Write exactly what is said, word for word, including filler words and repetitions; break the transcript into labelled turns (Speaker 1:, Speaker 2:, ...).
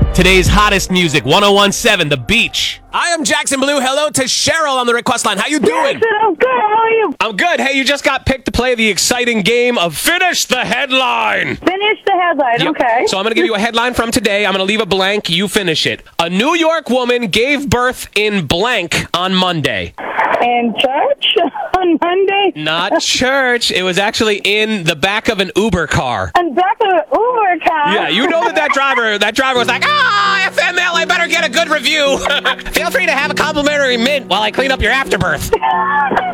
Speaker 1: Today's hottest music, one oh one point seven, The Beach.
Speaker 2: I am Jackson Blue. Hello to Cheryl on the request line. How you doing?
Speaker 3: Jackson, I'm good. How are you?
Speaker 2: I'm good. Hey, you just got picked to play the exciting game of Finish the Headline.
Speaker 3: Finish the headline.
Speaker 2: Yep.
Speaker 3: Okay.
Speaker 2: So I'm going to give you a headline from today. I'm going to leave a blank. You finish it. A New York woman gave birth in blank on Monday.
Speaker 3: In church on Monday.
Speaker 2: Not church. It was actually in the back of an Uber car.
Speaker 3: And back of an Uber car.
Speaker 2: Yeah, you know that that driver, that driver was like, ah, F M L, I better get a good review. Feel free to have a complimentary mint while I clean up your afterbirth.